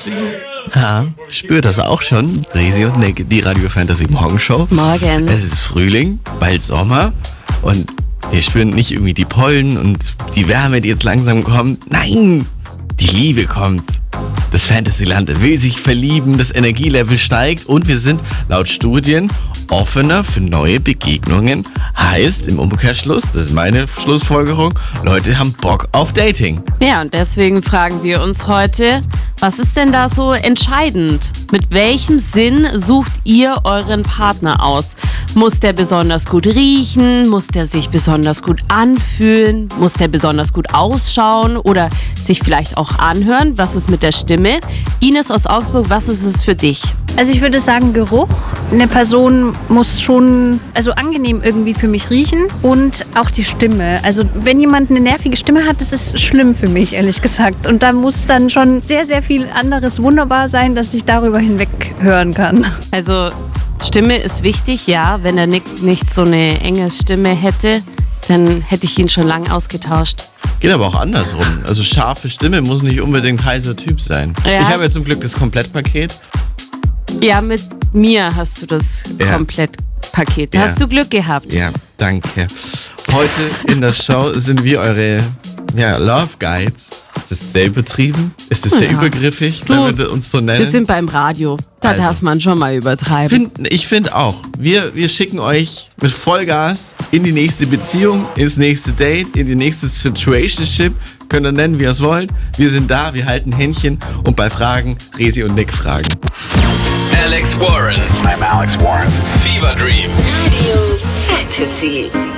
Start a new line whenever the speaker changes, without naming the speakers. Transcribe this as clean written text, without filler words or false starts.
Ja, spürt das auch schon. Resi und Nick, die Radio Fantasy Morgenshow.
Morgen.
Es ist Frühling, bald Sommer und wir spüren nicht irgendwie die Pollen und die Wärme, die jetzt langsam kommt. Nein, die Liebe kommt. Das Fantasyland will sich verlieben, das Energielevel steigt und wir sind laut Studien offener für neue Begegnungen. Heißt im Umkehrschluss, das ist meine Schlussfolgerung, Leute haben Bock auf Dating.
Ja, und deswegen fragen wir uns heute, was ist denn da so entscheidend? Mit welchem Sinn sucht ihr euren Partner aus? Muss der besonders gut riechen? Muss der sich besonders gut anfühlen? Muss der besonders gut ausschauen oder sich vielleicht auch anhören? Was ist mit der Stimme? Ines aus Augsburg, was ist es für dich?
Also ich würde sagen Geruch. Eine Person muss schon angenehm irgendwie für mich riechen und auch die Stimme. Also wenn jemand eine nervige Stimme hat, das ist schlimm für mich, ehrlich gesagt. Und da muss dann schon sehr, sehr viel anderes wunderbar sein, dass ich darüber hinweg hören kann.
Also Stimme ist wichtig, ja. Wenn der Nick nicht so eine enge Stimme hätte, dann hätte ich ihn schon lange ausgetauscht.
Geht aber auch andersrum. Also scharfe Stimme muss nicht unbedingt heißer Typ sein.
Ja,
ich habe ja zum Glück das Komplettpaket.
Ja, mit mir hast du das Komplettpaket.
Ja.
Hast du Glück gehabt.
Ja, danke. Heute in der Show sind wir eure Love Guides. Ist das sehr übertrieben? Ist das sehr übergriffig, wenn wir uns so nennen?
Wir sind beim Radio. Da darf man schon mal übertreiben.
Ich finde auch. Wir schicken euch mit Vollgas in die nächste Beziehung, ins nächste Date, in die nächste Situationship. Könnt ihr nennen, wie ihr es wollt. Wir sind da, wir halten Händchen und bei Fragen Resi und Nick fragen.
Alex Warren. I'm Alex Warren. Fever Dream.
Radio Fantasy.